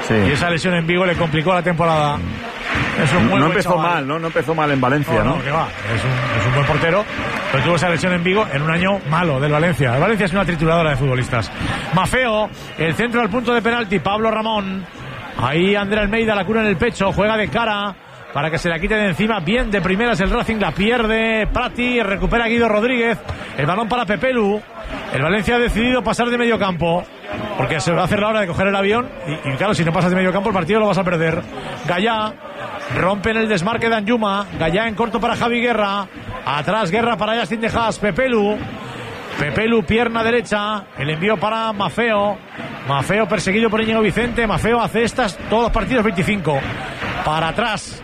Sí. Y esa lesión en Vigo le complicó la temporada. Es un muy no buen empezó chaval. mal, ¿no? No empezó mal en Valencia, ¿no? Que va. Es un buen portero, pero tuvo esa lesión en Vigo en un año malo del Valencia. El Valencia es una trituradora de futbolistas. Mafeo, el centro al punto de penalti, Pablo Ramón. Ahí André Almeida la cura en el pecho, juega de cara para que se la quite de encima. Bien de primeras el Racing, la pierde Prati, recupera Guido Rodríguez. El balón para Pepelu. El Valencia ha decidido pasar de medio campo, porque se va a hacer la hora de coger el avión y claro, si no pasas de medio campo el partido lo vas a perder. Gallá rompe en el desmarque de Anjuma. Gallá en corto para Javi Guerra. Atrás Guerra para Justin de Haas. Pepelu, pierna derecha. El envío para Mafeo. Mafeo perseguido por Íñigo Vicente. Mafeo hace todos los partidos 25. Para atrás.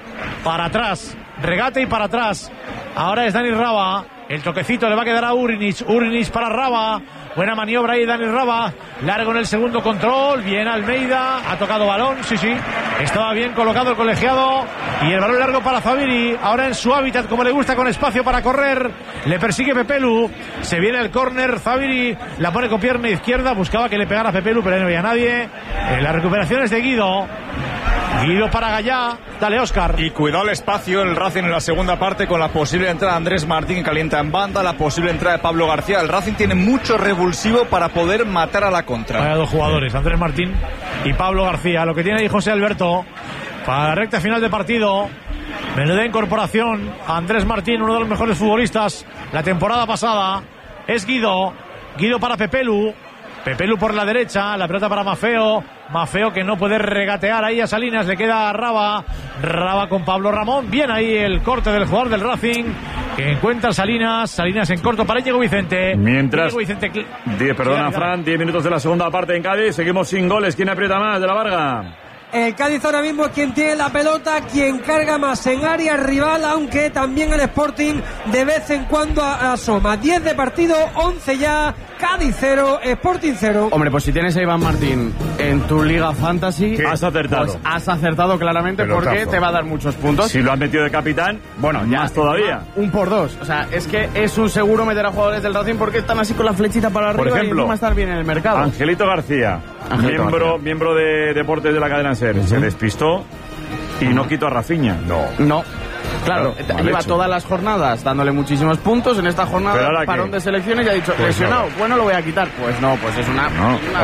Regate y para atrás. Ahora es Dani Raba. El toquecito le va a quedar a Urinis para Raba. Buena maniobra ahí Dani Raba. Largo en el segundo control. Bien Almeida. Ha tocado balón. Sí. Estaba bien colocado el colegiado. Y el balón largo para Zaviri. Ahora en su hábitat, como le gusta, con espacio para correr. Le persigue Pepelu. Se viene el córner. Zaviri la pone con pierna izquierda. Buscaba que le pegara a Pepelu, pero no había nadie. La recuperación es de Guido para Gallá. Dale, Óscar. Y cuidado el espacio el Racing en la segunda parte con la posible entrada de Andrés Martín, que calienta en banda, la posible entrada de Pablo García. El Racing tiene mucho revulsivo para poder matar a la contra. Vaya dos jugadores, Andrés Martín y Pablo García. Lo que tiene ahí José Alberto para la recta final de partido. Menuda incorporación. Andrés Martín, uno de los mejores futbolistas la temporada pasada. Es Guido para Pepelu por la derecha, la pelota para Mafeo que no puede regatear ahí a Salinas, le queda a Raba con Pablo Ramón. Bien ahí el corte del jugador del Racing que encuentra Salinas en corto para Íñigo Vicente. Mientras, Vicente, Fran, 10 minutos de la segunda parte en Cádiz, seguimos sin goles. ¿Quién aprieta más de la Varga? El Cádiz ahora mismo es quien tiene la pelota, quien carga más en área rival, aunque también el Sporting de vez en cuando asoma. 10 de partido, 11 ya, Cádiz 0, Sporting 0. Hombre, pues si tienes a Iván Martín en tu Liga Fantasy, has acertado. Pues has acertado claramente. Pelotazo. Porque te va a dar muchos puntos. Si lo has metido de capitán, bueno, ya más todavía. Un por dos. O sea, es que es un seguro meter a jugadores del Racing porque están así con la flechita para arriba. Por ejemplo, y encima estar bien en el mercado. Angelito García, miembro de Deportes de la cadena SER, se despistó y no quitó a Rafinha. No. Claro, lleva todas las jornadas dándole muchísimos puntos. En esta jornada, parón de selecciones, y ha dicho, pues lesionado, bueno, lo voy a quitar. Pues no, pues es una...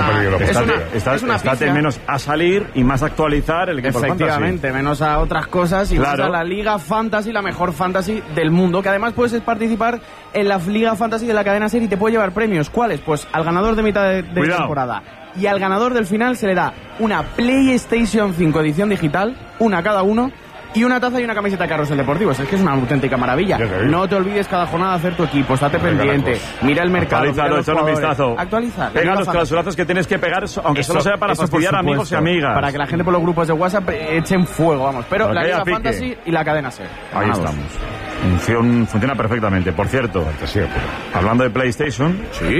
Estate menos a salir y más a actualizar el equipo. Efectivamente, fantasy. Menos a otras cosas y más a la Liga Fantasy, la mejor Fantasy del mundo, que además puedes participar en la Liga Fantasy de la cadena SER y te puede llevar premios. ¿Cuáles? Pues al ganador de mitad de temporada y al ganador del final se le da una PlayStation 5 edición digital, una a cada uno, y una taza y una camiseta de Carrusel Deportivo. Es que es una auténtica maravilla. No te olvides cada jornada hacer tu equipo, estate pendiente, mira el mercado, actualiza un vistazo. Actualiza. Pega los clausurazos que tienes que pegar, aunque solo sea para fastidiar a amigos y amigas. Para que la gente por los grupos de WhatsApp echen fuego, vamos. Pero la Liga Fantasy y la cadena SER. Ahí estamos. Funciona perfectamente. Por cierto, hablando de PlayStation,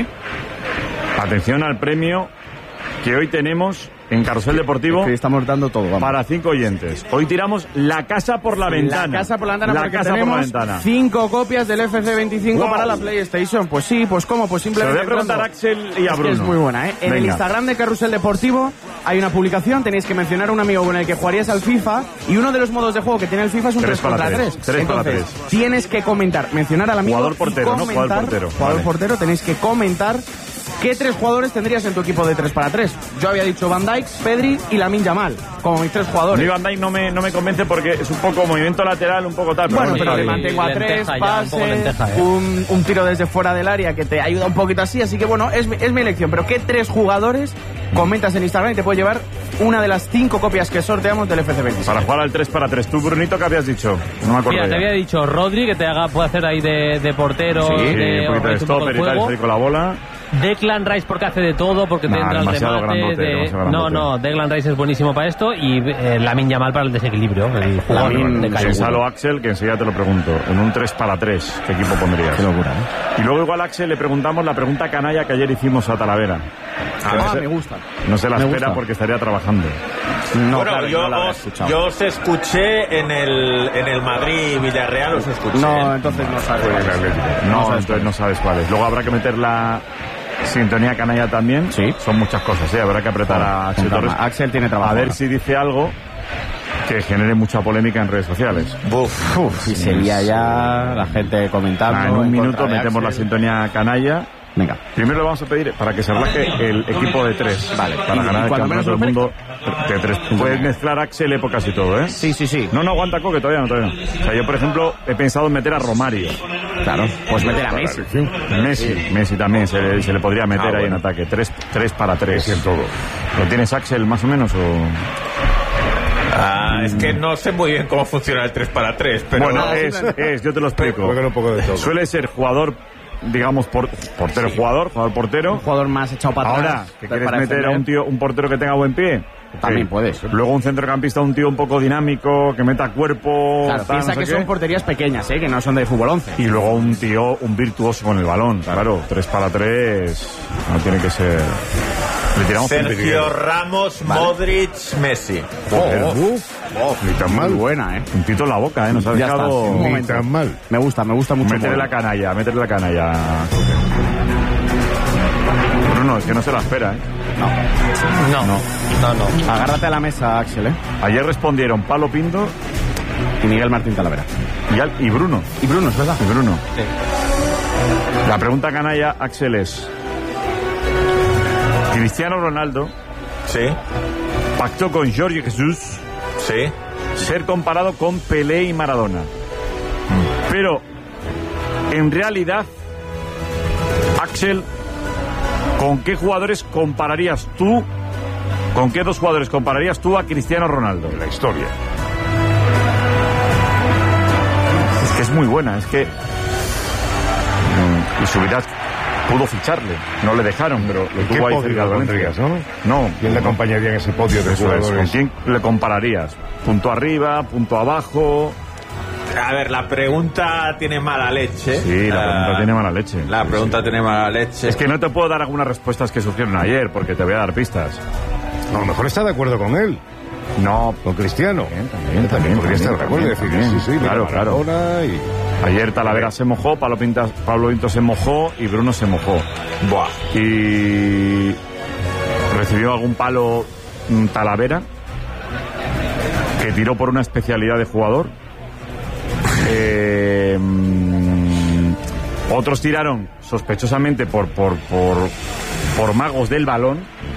atención al premio que hoy tenemos en Carrusel Deportivo. Que estamos dando todo, vamos. Para 5 oyentes. Hoy tiramos la casa por la ventana. La casa por la ventana, porque tenemos 5 copias del FC25 para la PlayStation. Pues sí, pues ¿cómo? Pues simplemente... Se lo voy a preguntar a Axel y a Bruno. Es muy buena, ¿eh? En el Instagram de Carrusel Deportivo hay una publicación, tenéis que mencionar a un amigo con el que jugarías al FIFA, y uno de los modos de juego que tiene el FIFA es un 3 contra 3. 3 contra 3. Tienes que comentar, mencionar al amigo. Jugador portero, ¿no? Jugador portero, tenéis que comentar ¿qué 3 jugadores tendrías en tu equipo de 3x3? Yo había dicho Van Dijk, Pedri y Lamine Yamal, como mis 3 jugadores. Van Dijk no me convence porque es un poco movimiento lateral, un poco tal. Bueno, pero le mantengo a 3, pase, un tiro desde fuera del área que te ayuda un poquito así que bueno, es mi elección. Pero ¿qué 3 jugadores comentas en Instagram y te puede llevar una de las 5 copias que sorteamos del FC26? Para jugar al 3x3. ¿Tú, Brunito, qué habías dicho? No me acuerdo. Mira, te había dicho Rodri, que puede hacer ahí de portero. Un poquito de stopper y tal, y salir con la bola. Declan Rice porque hace de todo, porque te entra el remate. No, Declan Rice es buenísimo para esto, y Lamine Yamal para el desequilibrio. El jugador de calle. Pensalo, Axel, que enseguida te lo pregunto. En un 3x3, ¿qué equipo pondrías? Qué locura, ¿eh? Y luego igual, Axel, le preguntamos la pregunta canalla que ayer hicimos a Talavera. Me gusta. No se la espera porque estaría trabajando. No, bueno, claro, yo os escuché en el Madrid-Villarreal, os escuché. No, entonces no sabes. Entonces no sabes cuál es. Luego habrá que meter la Sintonía canalla también. Sí. Son muchas cosas, habrá que apretar a Axel Torres. Axel tiene trabajo. A ver si dice algo que genere mucha polémica en redes sociales. Y sería ya la gente comentando. En un minuto metemos la sintonía canalla. Venga. Primero le vamos a pedir para que se relaje el equipo de 3. Vale. Para ganar el campeonato del mundo de 3. Puedes mezclar Axel, épocas y todo, ¿eh? Sí. No, aguanta Coque, todavía no. O sea, yo, por ejemplo, he pensado en meter a Romario. Claro, pues meter a Messi. Messi también se le podría meter ahí en ataque. 3 para 3. En todo. ¿Lo tienes, Axel, más o menos? Es que no sé muy bien cómo funciona el 3 para 3, pero... Bueno, yo te lo explico. Un poco de todo. Suele ser jugador, digamos, portero-jugador, jugador-portero. Un jugador más echado para atrás. Ahora, que quieres meter a un portero que tenga buen pie... También puedes. Luego un centrocampista, un tío un poco dinámico, que meta cuerpo... Claro, piensa que son porterías pequeñas, que no son de fútbol 11. Y luego un tío, un virtuoso con el balón. Claro, 3 para 3 no tiene que ser... Le tiramos Sergio Ramos, vale. Modric, Messi. Ni tan mal. Muy buena, Un pito en la boca, nos ha dejado... Ni tan mal. Me gusta mucho. Métele la canalla. Bruno, es que no se la espera, No. Agárrate a la mesa, Axel, Ayer respondieron Pablo Pinto y Miguel Martín Talavera. Y Bruno. Y Bruno, es verdad. Y Bruno. Sí. La pregunta canalla, Axel, es... Cristiano Ronaldo... Sí. Pactó con Jorge Jesús... Sí. Ser comparado con Pelé y Maradona. Pero, en realidad, Axel... ¿Con qué jugadores compararías tú? ¿Con qué 2 jugadores compararías tú a Cristiano Ronaldo? En la historia. Es que es muy buena, es que... Y Subirás pudo ficharle, no le dejaron, pero lo tuvo ahí cerca de Valencia, ¿no? No. ¿Quién le acompañaría en ese podio de jugadores? ¿Con quién le compararías? ¿Punto arriba, punto abajo? A ver, la pregunta tiene mala leche. Sí, la pregunta tiene mala leche. La pregunta tiene mala leche. Es que no te puedo dar algunas respuestas que surgieron ayer, porque te voy a dar pistas. A lo mejor está de acuerdo con él. No. Con Cristiano. También podría estar de acuerdo. Sí, claro. Ayer Talavera se mojó, Pablo Pinto se mojó y Bruno se mojó. Buah. Y recibió algún palo Talavera, que tiró por una especialidad de jugador. Otros tiraron sospechosamente por magos del balón.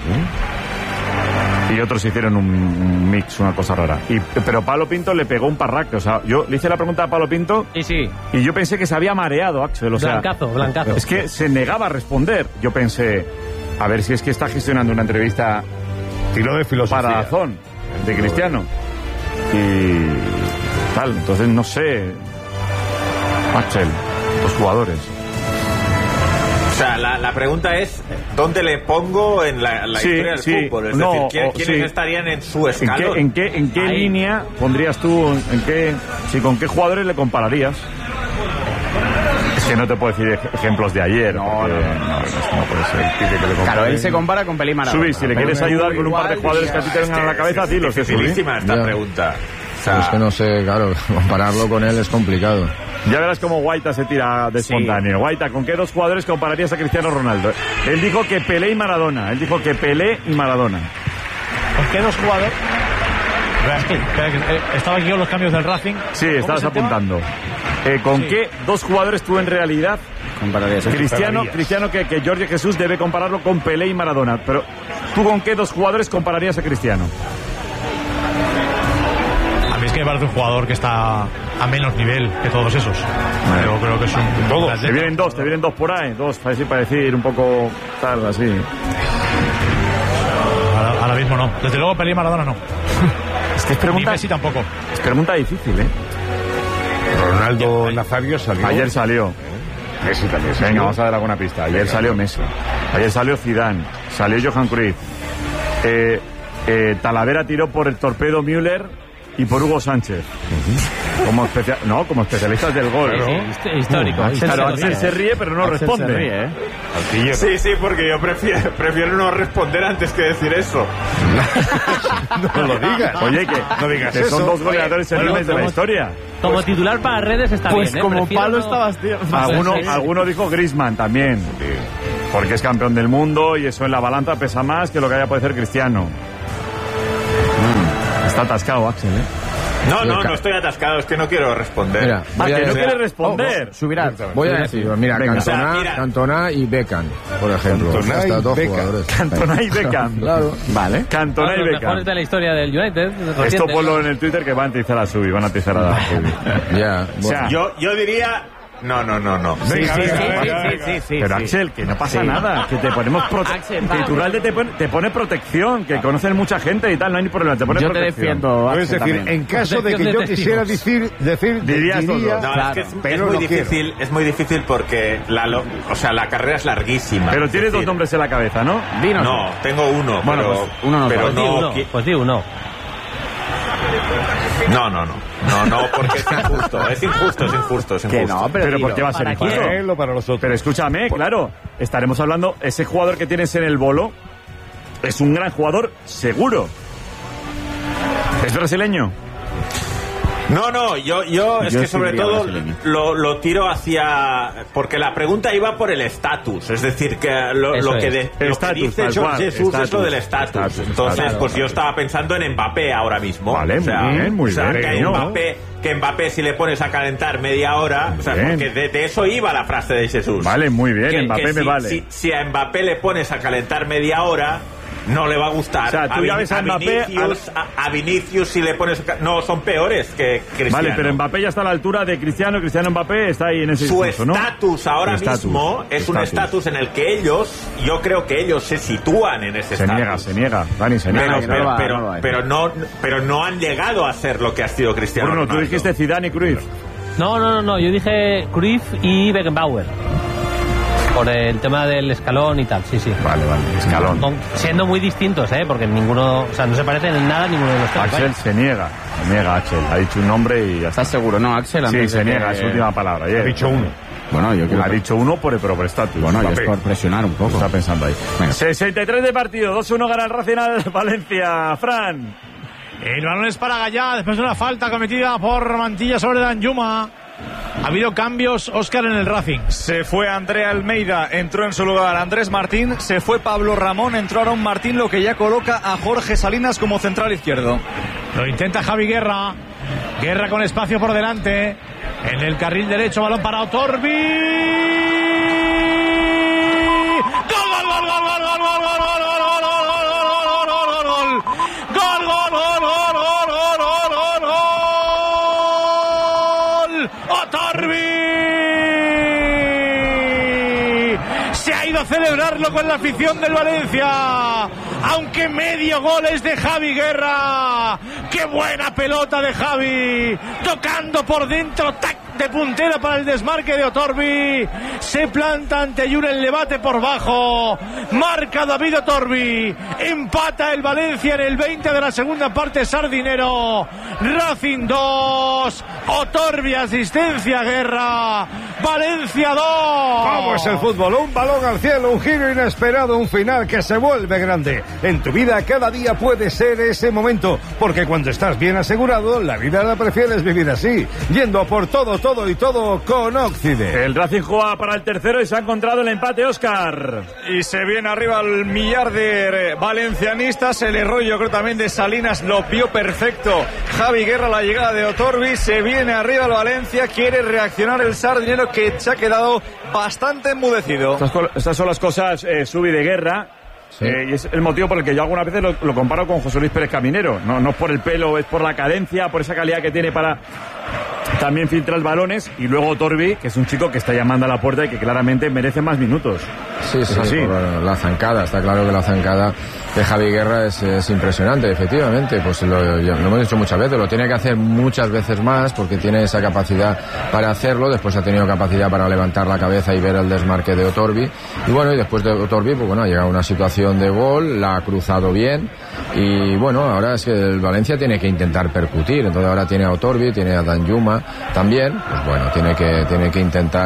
Y otros hicieron un mix, una cosa rara. Pero Pablo Pinto le pegó un parraque. O sea, yo le hice la pregunta a Pablo Pinto. Sí. Y yo pensé que se había mareado, Axel. O sea, blancazo. Es que se negaba a responder. Yo pensé, a ver si es que está gestionando una entrevista. Tiro de filosofía. Para Dazón, de Cristiano. Y tal, entonces no sé. Axel, 2 jugadores. O sea, la pregunta es, ¿dónde le pongo en la historia del fútbol? Es decir, ¿quiénes estarían en su escalón? ¿En qué línea pondrías tú, con qué jugadores le compararías? Es que no te puedo decir ejemplos de ayer. No puede ser. Claro, él se compara con Pelé y Maradona. Subí, si le quieres ayudar con un par de jugadores que a ti te vengan a la cabeza, dilo. Es dificilísima esta pregunta. Pero es que no sé, claro, compararlo con él es complicado. Ya verás cómo Guaita se tira de espontáneo. Guaita, ¿con qué 2 jugadores compararías a Cristiano Ronaldo? Él dijo que Pelé y Maradona. ¿Con qué 2 jugadores? Estaba aquí con los cambios del Racing. Sí, estabas apuntando. ¿Con qué 2 jugadores tú en realidad compararías? Cristiano que Jorge Jesús debe compararlo con Pelé y Maradona. Pero ¿tú con qué 2 jugadores compararías a Cristiano? A mí es que me parece un jugador que está a menos nivel que todos esos. Pero creo que es un... Todos. Te vienen dos por ahí. 2, para decir un poco tal, así. Ahora mismo no. Desde luego Pelé y Maradona no. Es que es pregunta... Ni Messi tampoco. Es pregunta difícil, Ronaldo Nazario salió. Ayer salió. Messi también. Venga, vamos a ver alguna pista. Ayer salió Messi. Ayer salió Zidane. Salió Johan Cruyff. Talavera tiró por el torpedo Müller y por Hugo Sánchez. Como especialistas del gol. Histórico. Claro, Axel se ríe, pero no responde. Se ríe, Sí, porque yo prefiero no responder antes que decir eso. No lo digas. Oye, no digas que eso. son 2 goleadores enormes de la historia. Como titular para redes está pues bien. Pues como palo estabas, tío. Alguno dijo Griezmann también. Porque es campeón del mundo y eso en la balanza pesa más que lo que haya podido hacer Cristiano. Está atascado, Axel, ¿eh? No estoy atascado, es que no quiero responder. Mira, que no quieres responder. Voy a decir, mira, Cantona y Beckham, por ejemplo. Cantona y Beckham. Claro. Vale. Cantona y Beckham. Los mejores de la historia del United. Esto ponlo en el Twitter que van a atizar a Subi, van a atizar a Subi. Ya. O sea, yo diría... No. Sí. Pero Axel, que no pasa nada, que te ponemos que Iturralde te pone protección, que conocen mucha gente y tal, no hay ni problema, te pone yo protección. Te defiendo, Axel, es decir, también. En caso de que yo quisiera decir diría no, claro, es muy difícil porque la carrera es larguísima. Pero tienes dos nombres en la cabeza, ¿no? Dinos. No, tengo uno, bueno, pero pues uno no, pero no. Pues di uno. No, porque es injusto. Que no, pero ¿por qué va a ser injusto? Para él o para nosotros. Pero escúchame, claro, estaremos hablando, ese jugador que tienes en el bolo es un gran jugador seguro. ¿Es brasileño? No, yo es que sobre todo lo tiro hacia... Porque la pregunta iba por el estatus, es decir, que lo que dice Jorge Jesús es lo del estatus. Entonces, pues yo estaba pensando en Mbappé ahora mismo. Vale, muy bien. Que Mbappé si le pones a calentar media hora, porque de eso iba la frase de Jesús. Vale, muy bien, Mbappé me vale. Si a Mbappé le pones a calentar media hora... No le va a gustar. O sea, tú ya ves a Mbappé... A Vinicius si le pones... No, son peores que Cristiano. Vale, pero Mbappé ya está a la altura de Cristiano Mbappé está ahí en ese discurso, ¿no? Su estatus ahora mismo es un estatus en el que yo creo que ellos se sitúan en ese estatus. Se niega, Dani, se niega. Pero no han llegado a ser lo que ha sido Cristiano Bruno, Ronaldo. tú dijiste Zidane y Cruyff. No, yo dije Cruyff y Beckenbauer. Por el tema del escalón y tal, sí. Vale, escalón. Siendo muy distintos, porque ninguno, o sea, no se parecen en nada ninguno de los tres. Axel se niega Axel. Ha dicho un nombre y ya está. ¿Estás seguro, no, Axel? Sí, se niega, es su última palabra. Ha dicho uno. Bueno, yo creo ha dicho uno por estatus. Bueno, y es por presionar un poco. Está pensando ahí. Bueno. 63 de partido, 2-1 gana el Racing al Valencia. Fran. El balón es para Gallá, después de una falta cometida por Mantilla sobre Danjuma. Ha habido cambios, Óscar, en el Racing. Se fue Andrea Almeida, entró en su lugar Andrés Martín, se fue Pablo Ramón, entró Aaron Martín, lo que ya coloca a Jorge Salinas como central izquierdo. Lo intenta Javi Guerra con espacio por delante, en el carril derecho, balón para Otorbi. A celebrarlo con la afición del Valencia, aunque medio gol es de Javi Guerra. ¡Qué buena pelota de Javi! Tocando por dentro, tac, de puntera para el desmarque de Otorbi. Se planta ante Julen Levate por bajo. Marca David Otorbi. Empata el Valencia en el 20 de la segunda parte. Sardinero. Racing 2. Otorbi asistencia Guerra. Valencia 2. ¿Cómo es el fútbol? Un balón al cielo, un giro inesperado, un final que se vuelve grande. En tu vida cada día puede ser ese momento, porque cuando estás bien asegurado, la vida la prefieres vivir así, yendo por todo con Óccide. El Racing juega para el tercero y se ha encontrado el empate, Óscar. Y se viene arriba el millar de valencianistas. El error, yo creo, también de Salinas lo vio perfecto. Javi Guerra, la llegada de Otorbi. Se viene arriba el Valencia. Quiere reaccionar el sardinero, que se ha quedado bastante enmudecido. Estas son las cosas, Subi, de Guerra. Sí. Y es el motivo por el que yo algunas veces lo comparo con José Luis Pérez Caminero. No es por el pelo, es por la cadencia, por esa calidad que tiene para también filtrar balones. Y luego Otorbi, que es un chico que está llamando a la puerta y que claramente merece más minutos. Sí, bueno, la zancada, está claro que la zancada de Javi Guerra es impresionante, efectivamente. Pues lo hemos dicho muchas veces, lo tiene que hacer muchas veces más porque tiene esa capacidad para hacerlo. Después ha tenido capacidad para levantar la cabeza y ver el desmarque de Otorbi. Y bueno, y después de Otorbi, pues bueno, ha llegado una situación de gol, la ha cruzado bien. Y bueno, ahora es que el Valencia tiene que intentar percutir. Entonces ahora tiene a Otorbi, tiene a Danjuma también. Pues bueno, tiene que intentar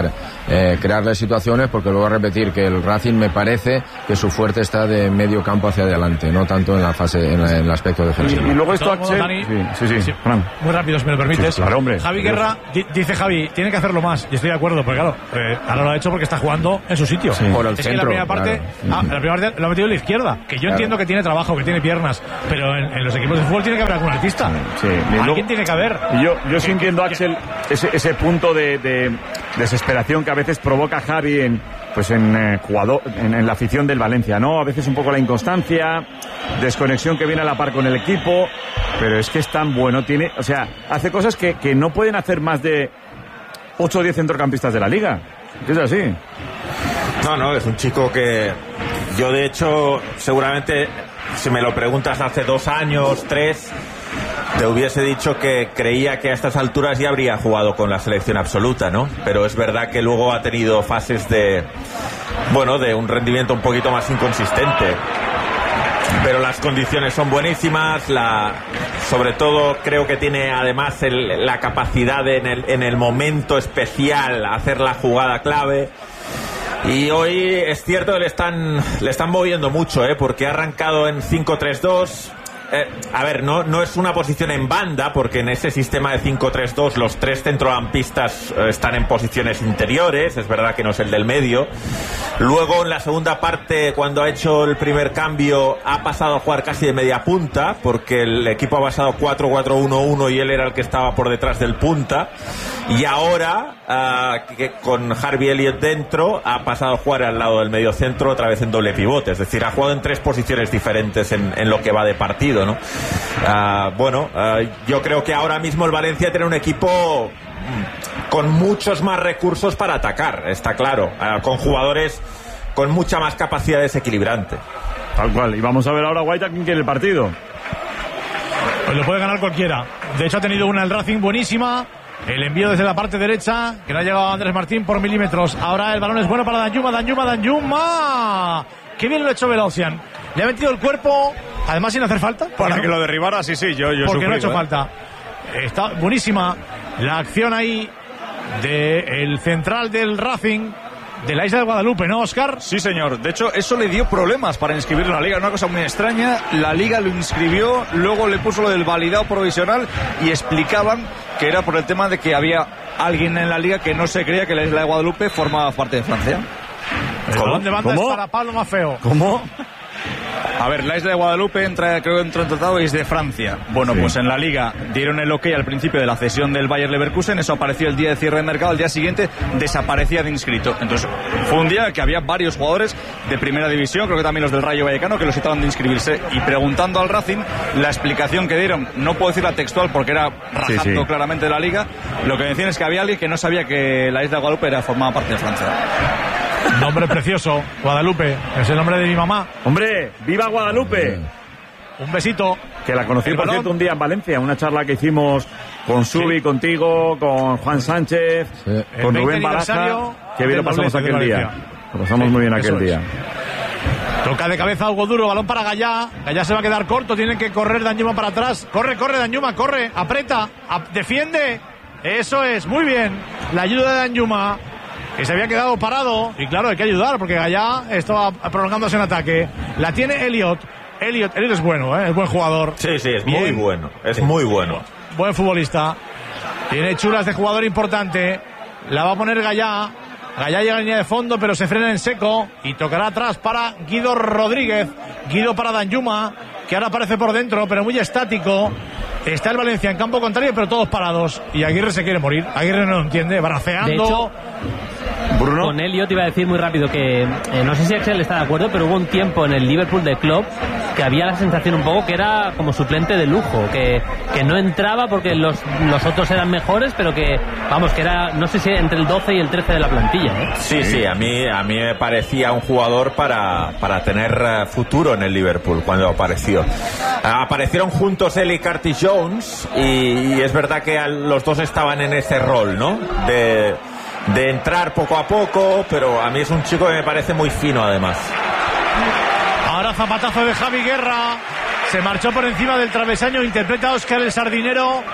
crearle situaciones, porque luego repetir que el Racing me parece que su fuerte está de medio campo hacia adelante, no tanto en la fase, en el aspecto defensivo. Y luego esto, Axel, sí. Muy rápido, si me lo permites. Sí, claro, hombre. Javi Guerra dice Javi, tiene que hacerlo más, y estoy de acuerdo, porque claro, ahora lo ha hecho porque está jugando en su sitio. Sí. Por el centro, que la primera parte, claro. La primera parte lo ha metido en la izquierda, que yo entiendo que tiene trabajo, que tiene piernas, pero en los equipos de fútbol tiene que haber algún artista. Sí. Alguien tiene que haber. Yo sí entiendo, Axel, ese punto de desesperación que a veces provoca Javi en la afición del Valencia, ¿no? A veces un poco la inconstancia, desconexión que viene a la par con el equipo, pero es que es tan bueno, hace cosas que no pueden hacer más de 8 o 10 centrocampistas de la liga. Es así. No, es un chico que yo, de hecho, seguramente, si me lo preguntas hace 2 años, 3, te hubiese dicho que creía que a estas alturas ya habría jugado con la selección absoluta, ¿no? Pero es verdad que luego ha tenido fases de un rendimiento un poquito más inconsistente. Pero las condiciones son buenísimas, sobre todo creo que tiene además la capacidad de en el momento especial hacer la jugada clave. Y hoy es cierto que le están moviendo mucho, porque ha arrancado en 5-3-2. No es una posición en banda, porque en ese sistema de 5-3-2 los 3 centrocampistas están en posiciones interiores, es verdad que no es el del medio. Luego en la segunda parte, cuando ha hecho el primer cambio, ha pasado a jugar casi de media punta, porque el equipo ha pasado 4-4-1-1 y él era el que estaba por detrás del punta. Y ahora, con Harvey Elliott dentro, ha pasado a jugar al lado del medio centro, otra vez en doble pivote. Es decir, ha jugado en 3 posiciones diferentes en lo que va de partido, ¿no? Yo creo que ahora mismo el Valencia tiene un equipo con muchos más recursos para atacar, está claro, con jugadores con mucha más capacidad desequilibrante. Tal cual. Y vamos a ver ahora, Guaita, quién quiere el partido. Pues lo puede ganar cualquiera. De hecho, ha tenido una el Racing buenísima. El envío desde la parte derecha, que le ha llegado a Andrés Martín por milímetros. Ahora el balón es bueno para Danjuma. Qué bien lo ha hecho Velocian. Le ha metido el cuerpo, además sin hacer falta. Para que lo derribara, sí, yo porque no ha hecho falta. Está buenísima la acción ahí del central del Racing de la isla de Guadalupe, ¿no, Óscar? Sí, señor. De hecho, eso le dio problemas para inscribirlo en la liga. Una cosa muy extraña. La liga lo inscribió, luego le puso lo del validado provisional y explicaban que era por el tema de que había alguien en la liga que no se creía que la isla de Guadalupe formaba parte de Francia. El balón de banda es para Pablo Maffeo. ¿Cómo? A ver, la isla de Guadalupe creo que entró en tratado y es de Francia. Bueno, sí. Pues en la liga dieron el ok al principio de la cesión del Bayer Leverkusen. Eso apareció el día de cierre de mercado. Al día siguiente desaparecía de inscrito. Entonces fue un día que había varios jugadores de primera división, creo que también los del Rayo Vallecano, que los estaban de inscribirse. Y preguntando al Racing, la explicación que dieron, no puedo decir la textual porque era rajando claramente de la liga, lo que decían es que había alguien que no sabía que la isla de Guadalupe formaba parte de Francia. Nombre precioso, Guadalupe, es el nombre de mi mamá. ¡Hombre, viva Guadalupe! Un besito. Que la conocí, por cierto, un día en Valencia, una charla que hicimos con Subi, contigo, con Juan Sánchez, con Rubén Baraja. Qué bien lo pasamos aquel día. Lo pasamos muy bien aquel día. Toca de cabeza Hugo Duro, balón para Gallá. Gallá se va a quedar corto, tiene que correr Danjuma para atrás. Corre Danjuma, corre, aprieta, defiende. Eso es, muy bien. La ayuda de Danjuma, que se había quedado parado, y claro, hay que ayudar porque Gallá estaba prolongándose en ataque. La tiene Elliott es bueno, es buen jugador. Sí, es muy bueno, muy bueno. Buen futbolista, tiene chulas de jugador importante. La va a poner Gallá llega a la línea de fondo, pero se frena en seco y tocará atrás para Guido Rodríguez. Guido para Danjuma, que ahora aparece por dentro, pero muy estático. Está el Valencia en campo contrario, pero todos parados. Y Aguirre se quiere morir. Aguirre no lo entiende, braceando. De hecho, Bruno. Con Elliott iba a decir muy rápido que no sé si Axel está de acuerdo, pero hubo un tiempo en el Liverpool de Klopp que había la sensación un poco que era como suplente de lujo, que no entraba porque los otros eran mejores, pero que era, no sé si entre el 12 y el 13 de la plantilla, ¿eh? Sí, a mí me parecía un jugador para tener futuro en el Liverpool cuando apareció. Aparecieron juntos él y Curtis Jones y es verdad que los dos estaban en ese rol, ¿no? De entrar poco a poco, pero a mí es un chico que me parece muy fino además. Ahora zapatazo de Javi Guerra, se marchó por encima del travesaño, interpreta a Óscar el Sardinero,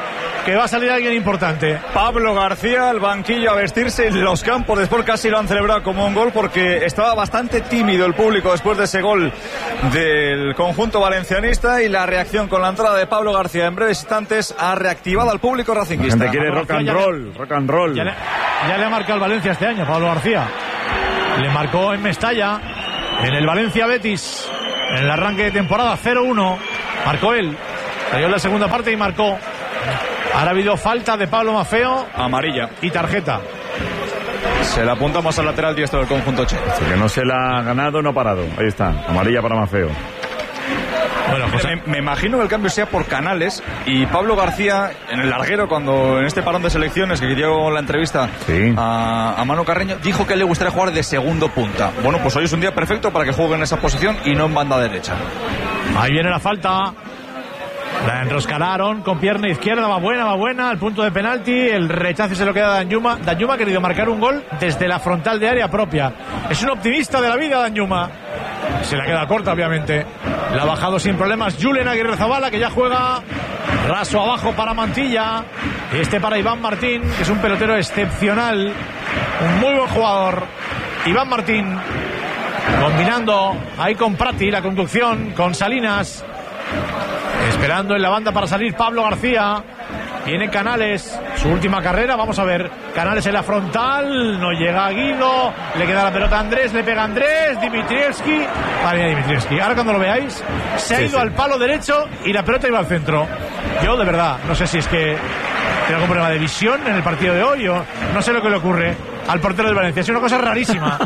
que va a salir alguien importante. Pablo García al banquillo a vestirse en los campos. Después casi lo han celebrado como un gol porque estaba bastante tímido el público después de ese gol del conjunto valencianista, y la reacción con la entrada de Pablo García en breves instantes ha reactivado al público racinguista. La gente quiere rock and roll. Ya le ha marcado el Valencia este año, Pablo García. Le marcó en Mestalla, en el Valencia Betis, en el arranque de temporada 0-1. Marcó él. Cayó en la segunda parte y marcó. Ahora ha habido falta de Pablo Maffeo. Amarilla. Y tarjeta. Se la apuntamos al lateral diestro del conjunto che. Así que no se la ha ganado, no ha parado. Ahí está, amarilla para Maffeo. Bueno, José, me imagino que el cambio sea por Canales, y Pablo García en el larguero, cuando en este parón de selecciones que dio la entrevista a Manu Carreño, dijo que le gustaría jugar de segundo punta. Bueno, pues hoy es un día perfecto para que juegue en esa posición y no en banda derecha. Ahí viene la falta. La enroscararon con pierna izquierda, va buena, al punto de penalti. El rechazo se lo queda a Danjuma. Danjuma ha querido marcar un gol desde la frontal de área propia. Es un optimista de la vida, Danjuma. Se la queda corta, obviamente. La ha bajado sin problemas Julen Aguirrezabala, que ya juega raso abajo para Mantilla. Este para Iván Martín, que es un pelotero excepcional, un muy buen jugador. Iván Martín combinando ahí con Prati, la conducción, con Salinas. Esperando en la banda para salir Pablo García. Viene Canales, su última carrera, vamos a ver. Canales en la frontal, no llega Guido, le queda la pelota a Andrés, le pega Andrés, Dimitrievski. Vale, Dimitrievski. Ahora cuando lo veáis, se ha ido al palo derecho y la pelota iba al centro. Yo de verdad, no sé si es que tiene algún problema de visión en el partido de hoy o no sé lo que le ocurre al portero del Valencia. Es una cosa rarísima.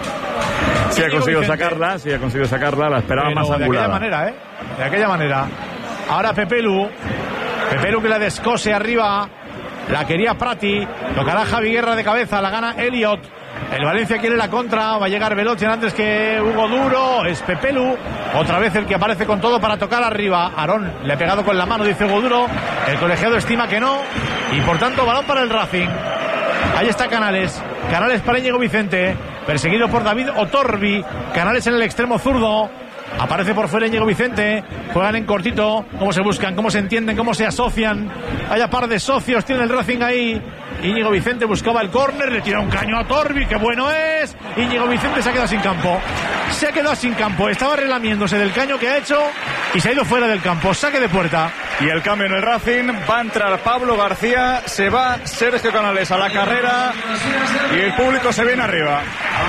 Sí ha conseguido sacarla, la esperaba más angulada. De aquella manera. Ahora Pepelu que la descose arriba, la quería Prati, tocará Javi Guerra de cabeza, la gana Elliot. El Valencia quiere la contra, va a llegar Veloce antes que Hugo Duro, es Pepelu, otra vez el que aparece con todo para tocar arriba. Aarón le ha pegado con la mano, dice Hugo Duro, el colegiado estima que no, y por tanto balón para el Racing. Ahí está Canales para Íñigo Vicente, perseguido por David Otorbi. Canales en el extremo zurdo. Aparece por fuera Íñigo Vicente. Juegan en cortito. Cómo se buscan, cómo se entienden, cómo se asocian. Haya par de socios, tiene el Racing ahí. Íñigo Vicente buscaba el córner, le tira un caño a Torbi, que bueno es. Íñigo Vicente se ha quedado sin campo. Estaba relamiéndose del caño que ha hecho y se ha ido fuera del campo. Saque de puerta. Y el cambio en el Racing, va a entrar Pablo García, se va Sergio Canales a la carrera y el público se viene arriba.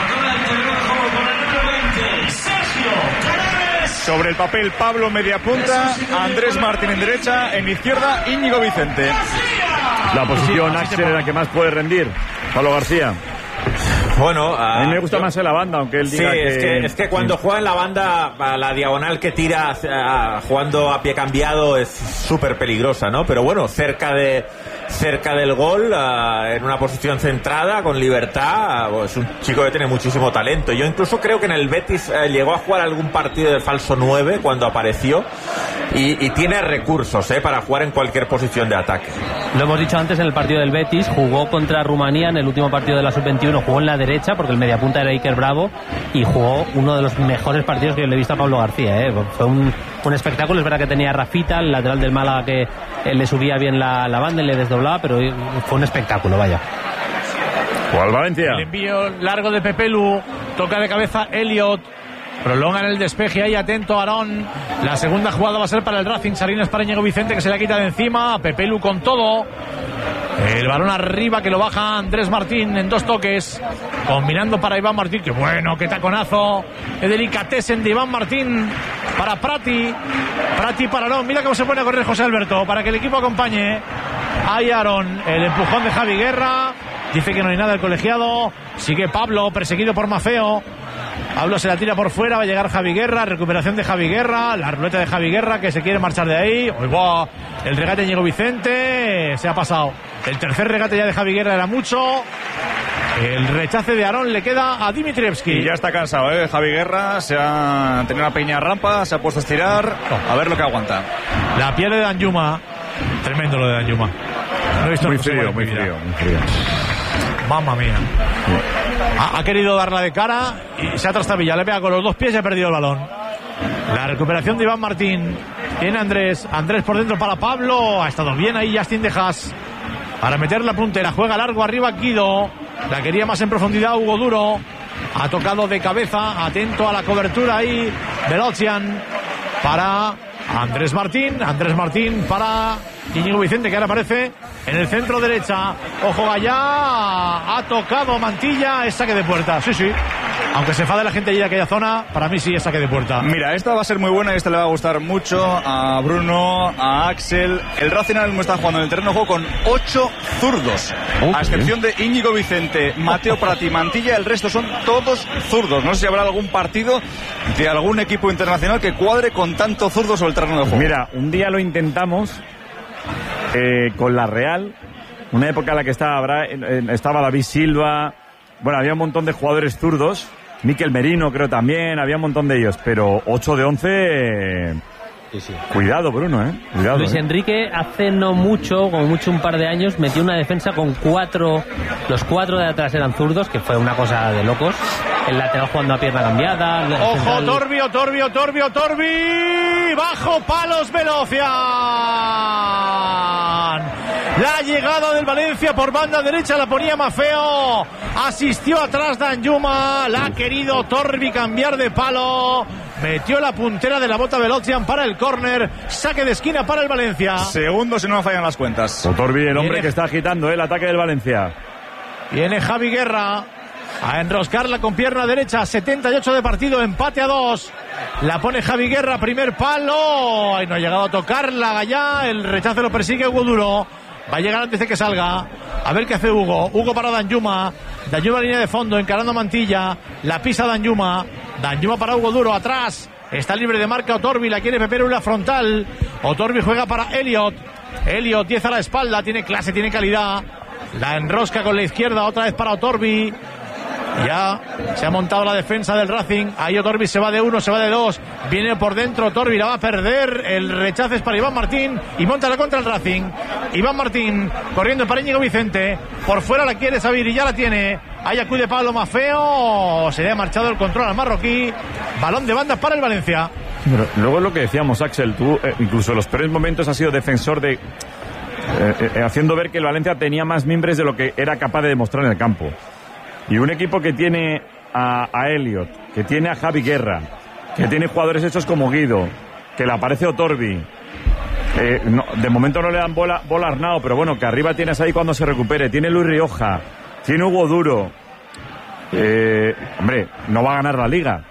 Sobre el papel, Pablo media punta, Andrés Martín en derecha, en izquierda Íñigo Vicente. La posición Axel en la que más puede rendir Pablo García. Bueno, a mí me gusta más en la banda, aunque él diga es que cuando juega en la banda, la diagonal que tira jugando a pie cambiado es súper peligrosa, ¿no? Pero bueno, cerca del gol, en una posición centrada, con libertad, es un chico que tiene muchísimo talento. Yo incluso creo que en el Betis llegó a jugar algún partido de falso 9 cuando apareció, y tiene recursos para jugar en cualquier posición de ataque. Lo hemos dicho antes, en el partido del Betis jugó contra Rumanía en el último partido de la Sub-21, jugó en la derecha porque el mediapunta era Iker Bravo, y jugó uno de los mejores partidos que yo le he visto a Pablo García. Fue un espectáculo. Es verdad que tenía a Rafita, el lateral del Málaga, que le subía bien la banda y le desdoblaba, pero fue un espectáculo, vaya. ¿Cuál Valencia? El envío largo de Pepelu, toca de cabeza Elliot, prolongan el despeje ahí, atento Aarón. La segunda jugada va a ser para el Racing. Salinas para Íñigo Vicente, que se la quita de encima. Pepelu con todo. El balón arriba, que lo baja Andrés Martín en dos toques, combinando para Iván Martín. ¡Qué bueno! ¡Qué taconazo! ¡Qué delicatessen de Iván Martín! Para Prati para Aarón. Mira cómo se pone a correr José Alberto para que el equipo acompañe. Ahí Aarón, el empujón de Javi Guerra. Dice que no hay nada el colegiado. Sigue Pablo, perseguido por Maffeo. Pablo se la tira por fuera, va a llegar Javi Guerra. Recuperación de Javi Guerra, la ruleta de Javi Guerra, que se quiere marchar de ahí. ¡Oh, el regate de Íñigo Vicente! Se ha pasado. El tercer regate ya de Javi Guerra era mucho. El rechace de Aarón le queda a Dimitrievski. Y ya está cansado, Javi Guerra. Se ha tenido una pequeña rampa, se ha puesto a estirar. A ver lo que aguanta. La piel de Danjuma. Tremendo lo de Danjuma. No he visto muy frío. Mamma mía. Ha querido darla de cara y se ha trastabillado. Le pega con los dos pies y ha perdido el balón. La recuperación de Iván Martín. Viene Andrés por dentro para Pablo. Ha estado bien ahí Justin de Haas para meter la puntera. Juega largo arriba Guido. La quería más en profundidad Hugo Duro. Ha tocado de cabeza, atento a la cobertura ahí Velocian para Andrés Martín para Íñigo Vicente, que ahora aparece en el centro derecha. Ojo allá, ha tocado Mantilla, es saque de puerta. Sí. Aunque se enfade la gente allí de aquella zona, para mí sí es saque de puerta. Mira, esta va a ser muy buena y esta le va a gustar mucho a Bruno, a Axel. El Racing ahora mismo está jugando en el terreno de juego con 8 zurdos. A excepción de Íñigo Vicente, Mateo Prati, Mantilla, el resto son todos zurdos. No sé si habrá algún partido de algún equipo internacional que cuadre con tanto zurdo sobre el terreno de juego. Mira, un día lo intentamos con la Real, una época en la que estaba David Silva. Bueno, había un montón de jugadores zurdos. Mikel Merino creo también, había un montón de ellos, pero 8 de 11... Sí. Cuidado, Bruno, Cuidado, Luis Enrique hace no mucho, como mucho un par de años, metió una defensa con 4, los 4 de atrás eran zurdos, que fue una cosa de locos. El lateral jugando a pierna cambiada. Ojo, Torbi, bajo palos Velocian. La llegada del Valencia por banda derecha la ponía Maffeo. Asistió atrás Danjuma. La ha querido Torbi cambiar de palo. Metió la puntera de la bota Velocian para el córner. Saque de esquina para el Valencia. Segundos si no me fallan las cuentas. Torbi, el hombre que está agitando el ataque del Valencia. Viene Javi Guerra a enroscarla con pierna derecha. 78 de partido, empate a 2. La pone Javi Guerra, primer palo. Ay, no ha llegado a tocarla Gallá. El rechazo lo persigue Hugo Duro. Va a llegar antes de que salga. A ver qué hace Hugo. Hugo para Danjuma. Danjuma línea de fondo, encarando Mantilla. La pisa Danjuma. Danjuma para Hugo Duro, atrás. Está libre de marca Otorbi, la quiere Pepero en la frontal. Otorbi juega para Elliot. 10 a la espalda, tiene clase, tiene calidad. La enrosca con la izquierda, otra vez para Otorbi. Ya se ha montado la defensa del Racing. Ahí Otorbi se va de 1, se va de 2. Viene por dentro Otorbi, la va a perder. El rechazo es para Iván Martín y monta la contra el Racing. Iván Martín corriendo para Íñigo Vicente. Por fuera la quiere Sabir y ya la tiene. Ahí acude Pablo Maffeo. Se le ha marchado el control al marroquí. Balón de banda para el Valencia. Pero luego es lo que decíamos, Axel. Tú incluso en los peores momentos has sido defensor de... haciendo ver que el Valencia tenía más mimbres de lo que era capaz de demostrar en el campo. Y un equipo que tiene a Elliot, que tiene a Javi Guerra, que tiene jugadores hechos como Guido, que le aparece Otorbi. De momento no le dan bola a Arnau, pero bueno, que arriba tienes ahí cuando se recupere. Tiene Luis Rioja, tiene Hugo Duro. Hombre, no va a ganar la Liga.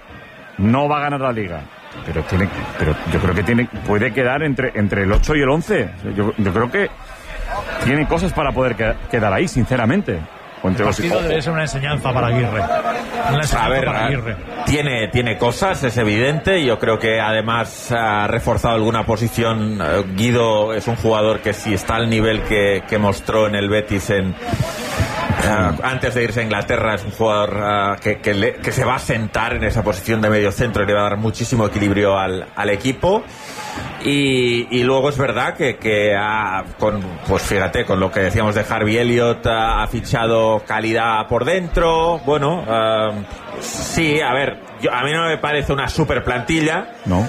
Pero yo creo que puede quedar entre el 8 y el 11. Yo creo que tiene cosas para poder quedar ahí, sinceramente. El partido debe ser una enseñanza para Aguirre. Tiene cosas, es evidente. Yo creo que además ha reforzado alguna posición. Guido es un jugador que si está al nivel que mostró en el Betis antes de irse a Inglaterra, es un jugador que se va a sentar en esa posición de medio centro y le va a dar muchísimo equilibrio al equipo. Y luego es verdad que pues fíjate, con lo que decíamos de Harvey Elliott, ha fichado calidad por dentro. Bueno, sí, a ver, a mí no me parece una super plantilla. No.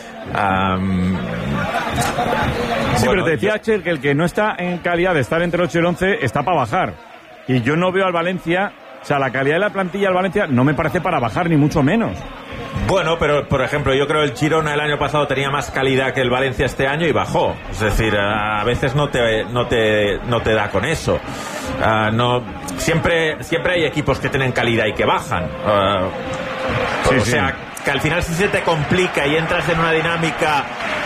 Sí, pero te decía Axel que el que no está en calidad de estar entre el 8 y el 11 está para bajar. Y yo no veo al Valencia, o sea, la calidad de la plantilla del Valencia no me parece para bajar, ni mucho menos. Bueno, pero por ejemplo, yo creo que el Girona el año pasado tenía más calidad que el Valencia este año y bajó. Es decir, a veces no te da con eso. Siempre hay equipos que tienen calidad y que bajan. O sea, que al final si se te complica y entras en una dinámica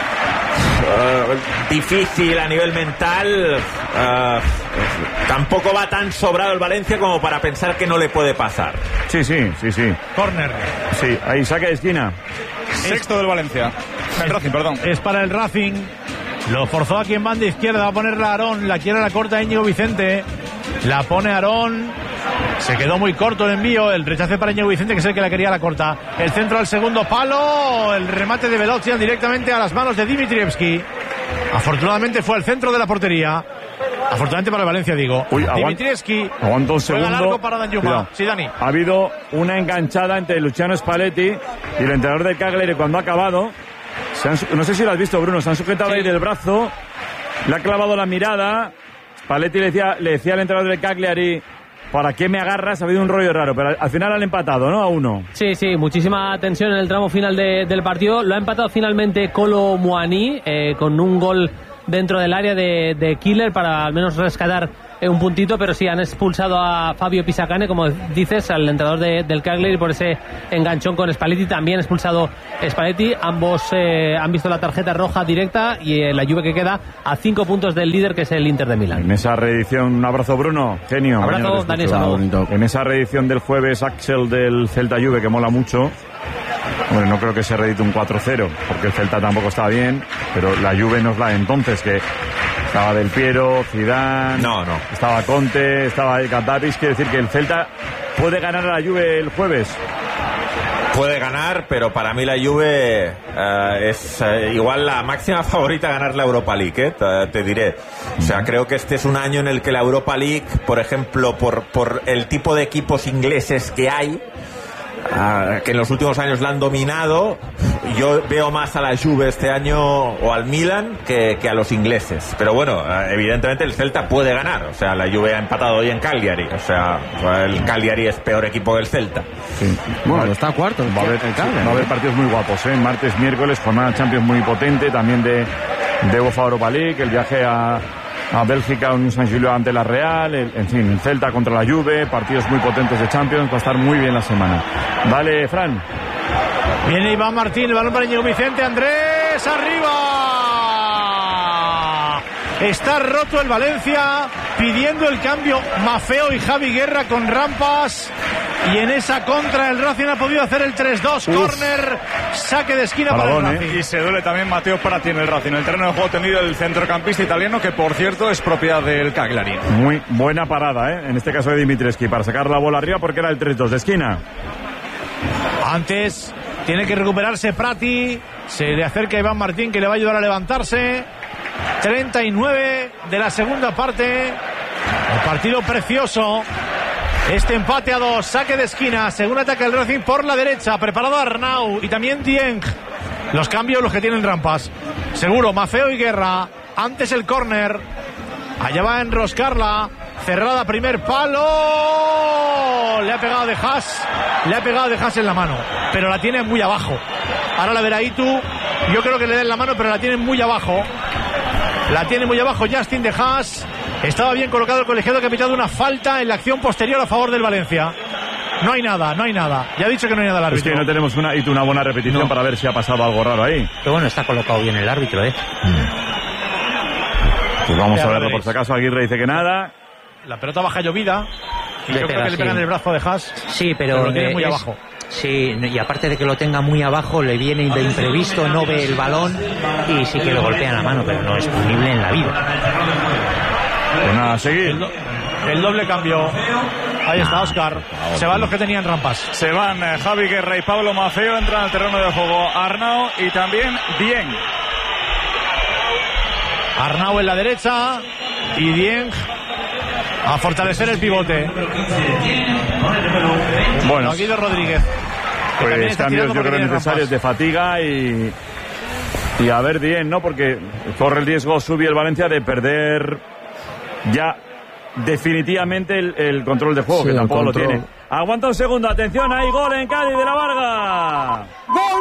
difícil a nivel mental, tampoco va tan sobrado el Valencia como para pensar que no le puede pasar. Sí. Córner. Sí, ahí saque de esquina. Sexto del Valencia. El Racing, perdón. Es para el Racing. Lo forzó aquí en banda izquierda. Va a ponerla Aarón. La quiere la corta Íñigo Vicente. La pone Aarón. Se quedó muy corto el envío. El rechace para Íñigo Vicente, que es el que la quería la corta. El centro al segundo palo. El remate de Velocian directamente a las manos de Dimitrievski. Afortunadamente fue al centro de la portería. Afortunadamente para el Valencia, digo. Dimitrievski. Aguanta un segundo. Largo para Danjuma. Sí, Dani. Ha habido una enganchada entre Luciano Spalletti y el entrenador del Cagliari cuando ha acabado. no sé si lo has visto, Bruno, se han sujetado ahí del brazo, le ha clavado la mirada. Spalletti le decía al entrenador de Cagliari: ¿para qué me agarras? Ha habido un rollo raro, pero al final han empatado, ¿no? A 1. Sí, muchísima tensión en el tramo final del partido. Lo ha empatado finalmente Kolo Muani con un gol dentro del área de Killer para al menos rescatar un puntito, pero sí han expulsado a Fabio Pisacane, como dices, al entrenador del Cagliari, por ese enganchón con Spalletti. También expulsado Spalletti. Ambos han visto la tarjeta roja directa y la Juve que queda a 5 puntos del líder, que es el Inter de Milán. En esa reedición, un abrazo, Bruno, genio. Abrazo, Dani Salvo. En esa reedición del jueves, Axel, del Celta Juve, que mola mucho. Bueno, no creo que se reedite un 4-0, porque el Celta tampoco estaba bien, pero la Juve no es la de entonces, que estaba Del Piero, Zidane, estaba Conte, estaba Gaddafi. Quiere decir que el Celta puede ganar a la Juve el jueves. Puede ganar, pero para mí la Juve es igual la máxima favorita a ganar la Europa League, te diré. O sea, creo que este es un año en el que la Europa League, por ejemplo, por el tipo de equipos ingleses que hay, que en los últimos años la han dominado, yo veo más a la Juve este año o al Milan que a los ingleses. Pero bueno, evidentemente el Celta puede ganar. O sea, la Juve ha empatado hoy en Cagliari. O sea, el Cagliari es peor equipo que el Celta. Sí. Bueno, está cuarto. Va a haber partidos muy guapos, ¿eh? Martes, miércoles, jornada Champions muy potente. También de UEFA Europa League, el viaje a Bélgica, un San Gilio ante la Real, en fin, el Celta contra la Juve, partidos muy potentes de Champions, va a estar muy bien la semana. Vale, Fran. Viene Iván Martín, el balón para Íñigo Vicente, Andrés, arriba. Está roto el Valencia, pidiendo el cambio Maffeo y Javi Guerra con rampas. Y en esa contra el Racing ha podido hacer el 3-2, córner, saque de esquina para el Racing. Y se duele también Matteo Prati en el Racing. El terreno de juego tendido del centrocampista italiano, que por cierto es propiedad del Cagliari. Muy buena parada, en este caso de Dimitrescu, para sacar la bola arriba, porque era el 3-2 de esquina. Antes tiene que recuperarse Prati, se le acerca Iván Martín, que le va a ayudar a levantarse. 39 de la segunda parte, el partido precioso. Este empate a 2, saque de esquina, según ataca el Racing por la derecha, preparado Arnau y también Dieng. Los cambios, los que tienen rampas. Seguro, Maffeo y Guerra. Antes el córner. Allá va a enroscarla. Cerrada, primer palo. Le ha pegado de Haas. Le ha pegado de Haas en la mano. Pero la tiene muy abajo. Ahora la verá Itu. Yo creo que le den la mano, pero la tiene muy abajo. La tiene muy abajo Justin de Haas. Estaba bien colocado el colegiado, que ha pitado una falta en la acción posterior a favor del Valencia. No hay nada. Ya ha dicho que no hay nada al árbitro. Es que no tenemos una buena repetición para ver si ha pasado algo raro ahí. Pero bueno, está colocado bien el árbitro, Pues vamos a verlo por si acaso. Aguirre dice que nada. La pelota baja llovida. Y yo creo que le pegan el brazo de Haas. Sí, pero lo tiene muy abajo. Sí, y aparte de que lo tenga muy abajo, le viene de imprevisto, no ve el balón y sí que le golpean la mano, pero no es punible en la vida. Pues nada, seguir. El doble cambio. Ahí está Óscar. Se van los que tenían rampas. Se van Javi Guerra y Pablo Maffeo. Entran al terreno de juego Arnau y también Dieng. Arnau en la derecha y Dieng a fortalecer el pivote. Bueno, Guido Rodríguez. Pues cambios yo creo necesarios de fatiga y a ver Dieng, ¿no? Porque corre el riesgo, sube el Valencia, de perder ya definitivamente el control de juego, sí, que tampoco lo tiene. Aguanta un segundo, atención, hay gol en Cádiz de la Varga. Gol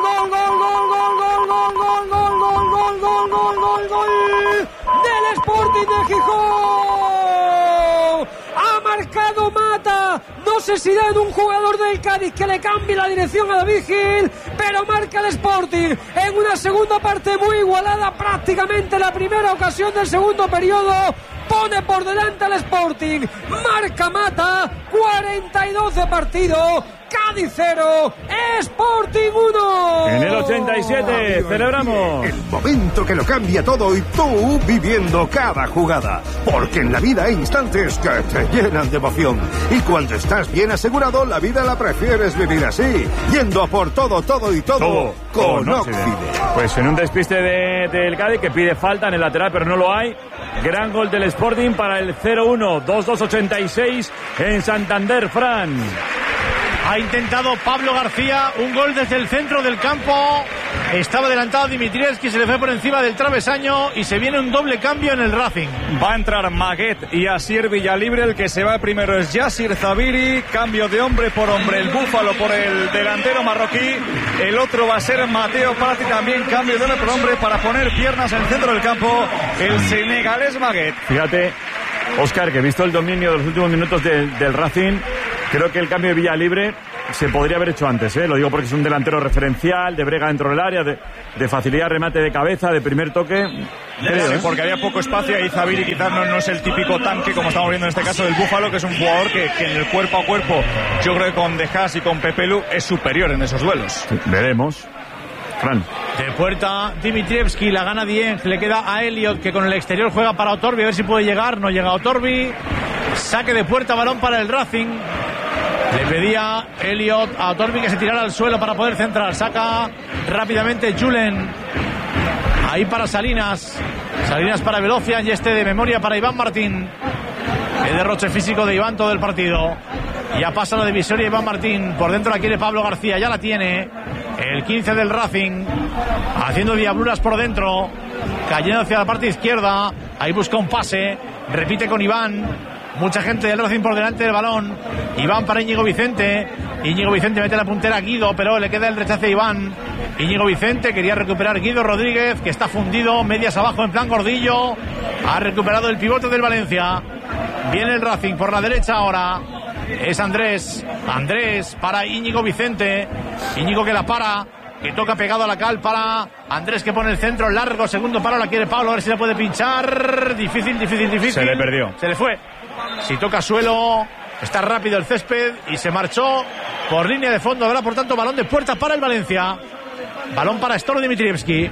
del Sporting de Gijón. Ha marcado Mata. No sé si da en un jugador del Cádiz que le cambie la dirección a David Gil, pero marca el Sporting en una segunda parte muy igualada, prácticamente la primera ocasión del segundo periodo. Pone por delante al Sporting, marca Mata, 42 de partido, Cádiz 0, Sporting 1. En el 87 celebramos el momento que lo cambia todo y tú viviendo cada jugada, porque en la vida hay instantes que te llenan de emoción y cuando estás bien asegurado la vida la prefieres vivir así, yendo a por todo con Oxide. Pues en un despiste del Cádiz, que pide falta en el lateral pero no lo hay. Gran gol del Sporting para el 0-1, 2-2-86 en Santander, Fran. Ha intentado Pablo García un gol desde el centro del campo Estaba adelantado Dimitrievski, se le fue por encima del travesaño y se viene un doble cambio en el Racing. Va a entrar Maguet y Asier Villalibre. El que se va primero es Yassir Zabiri. Cambio de hombre por hombre. El Búfalo por el delantero marroquí. El otro va a ser Mateo Prati. También cambio de hombre por hombre para poner piernas en el centro del campo. El senegalés Maguet. Fíjate, Óscar, que he visto el dominio de los últimos minutos del Racing. Creo que el cambio de Villalibre se podría haber hecho antes, ¿eh? Lo digo porque es un delantero referencial, de brega dentro del área, de facilidad, remate de cabeza, de primer toque. Creo, sí, porque había poco espacio y Zabiri quizás no es el típico tanque como estamos viendo en este caso del Búfalo, que es un jugador que en el cuerpo a cuerpo, yo creo que con De Haas y con Pepelu es superior en esos duelos. Sí, veremos. Fran. De puerta Dimitrievski, la gana Dieng, le queda a Elliot, que con el exterior juega para Otorbi, a ver si puede llegar, no llega Otorbi. Saque de puerta, balón para el Racing. Le pedía Elliot a Otorbi que se tirara al suelo para poder centrar. Saca rápidamente Julen. Ahí para Salinas. Salinas para Velocian y de memoria para Iván Martín. El derroche físico de Iván todo el partido. Ya pasa la divisoria Iván Martín. Por dentro la quiere Pablo García. Ya la tiene. El 15 del Racing. Haciendo diabluras por dentro. Cayendo hacia la parte izquierda. Ahí busca un pase. Repite con Iván. Mucha gente del Racing por delante del balón. Iván para Íñigo Vicente. Íñigo Vicente mete la puntera a Guido, pero le queda el rechace a Iván. Íñigo Vicente quería recuperar Guido Rodríguez, que está fundido, medias abajo en plan gordillo. Ha recuperado el pivote del Valencia. Viene el Racing por la derecha ahora. Es Andrés. Andrés para Íñigo Vicente. Íñigo que la para, que toca pegado a la cal para Andrés, que pone el centro largo. Segundo paro, la quiere Pablo, a ver si la puede pinchar. Difícil. Se le perdió. Se le fue. Si toca suelo, está rápido el césped y se marchó por línea de fondo. Habrá por tanto balón de puerta para el Valencia. Balón para Storo Dimitrievski.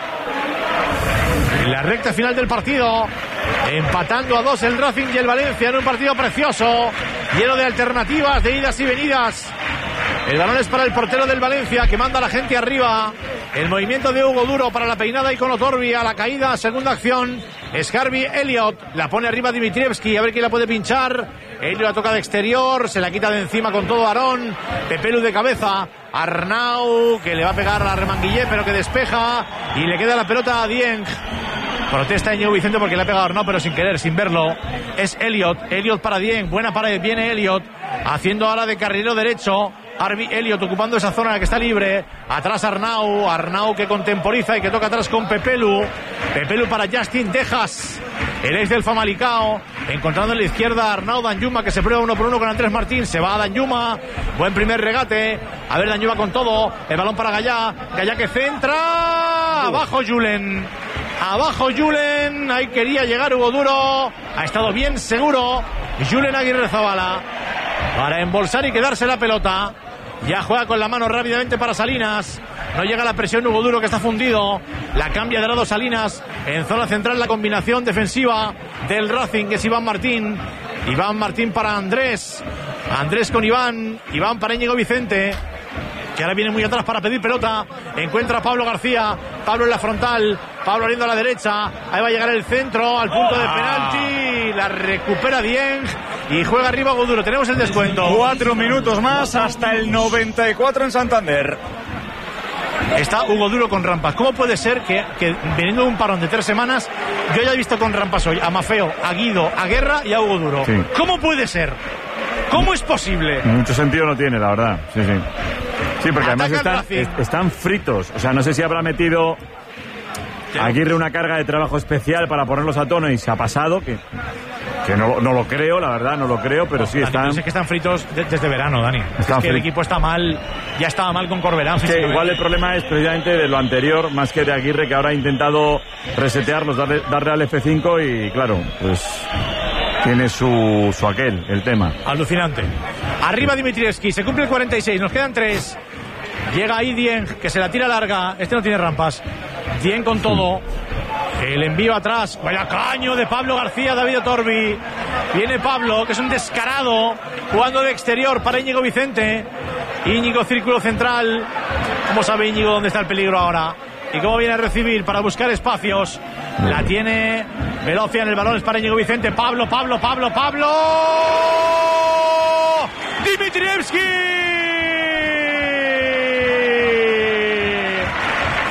En la recta final del partido, empatando a 2 el Racing y el Valencia en un partido precioso, lleno de alternativas, de idas y venidas. El balón es para el portero del Valencia, que manda a la gente arriba. El movimiento de Hugo Duro para la peinada y con Otorbi a la caída. Segunda acción es Harvey Elliot. La pone arriba Dimitrievski, a ver quién la puede pinchar. Elliot la toca de exterior, se la quita de encima con todo Aarón. Pepelu de cabeza. Arnau, que le va a pegar a Remanguillé, pero que despeja. Y le queda la pelota a Dieng. Protesta Íñigo Vicente porque le ha pegado a Arnau, pero sin querer, sin verlo. Es Elliot. Elliot para Dieng. Buena pared. Viene Elliot. Haciendo ahora de carrilero derecho. Harvey Elliot ocupando esa zona en la que está libre. Atrás Arnau. Arnau que contemporiza y que toca atrás con Pepelu. Pepelu para Justin De Haas, el ex del Famalicao. Encontrando en la izquierda a Arnau Danjuma, que se prueba 1 por 1 con Andrés Martín. Se va a Danjuma. Buen primer regate. A ver, Danjuma con todo. El balón para Gallá. Gallá que centra. Abajo Julen. Abajo Julen. Ahí quería llegar Hugo Duro. Ha estado bien seguro Julen Aguirre Zabala para embolsar y quedarse la pelota. Ya juega con la mano rápidamente para Salinas. No llega la presión Hugo Duro, que está fundido. La cambia de lado Salinas. En zona central la combinación defensiva del Racing, que es Iván Martín. Iván Martín para Andrés. Andrés con Iván. Iván para Íñigo Vicente, que ahora viene muy atrás para pedir pelota. Encuentra a Pablo García. Pablo en la frontal. Pablo abriendo a la derecha. Ahí va a llegar el centro al punto de penalti. La recupera Dieng y juega arriba Hugo Duro. Tenemos el descuento. 4 minutos más hasta el 94 en Santander. Está Hugo Duro con rampas. ¿Cómo puede ser que veniendo de un parón de 3 semanas yo haya visto con rampas hoy a Mafeo, a Guido, a Guerra y a Hugo Duro? Sí. ¿Cómo puede ser? ¿Cómo es posible? Mucho sentido no tiene, la verdad. Sí, porque además están fritos. O sea, no sé si habrá metido Aguirre una carga de trabajo especial para ponerlos a tono y se ha pasado, que no lo creo, la verdad, no lo creo, pero sí están... Es que están fritos desde verano, Dani. Es que el equipo está mal, ya estaba mal con Corberán. Es que igual el problema es precisamente de lo anterior, más que de Aguirre, que ahora ha intentado resetearlos, darle al F5 y claro, pues tiene su aquel, el tema. Alucinante. Arriba Dimitrievski, se cumple el 46, nos quedan 3. Llega ahí Dieng, que se la tira larga. Este no tiene rampas. Dieng con todo. El envío atrás. Vaya caño de Pablo García, David Otorbi. Viene Pablo, que es un descarado, jugando de exterior para Íñigo Vicente. Íñigo, círculo central. ¿Cómo sabe Íñigo dónde está el peligro ahora? Y cómo viene a recibir para buscar espacios. La tiene Velocian, el balón es para Íñigo Vicente. Pablo. Dimitrievski.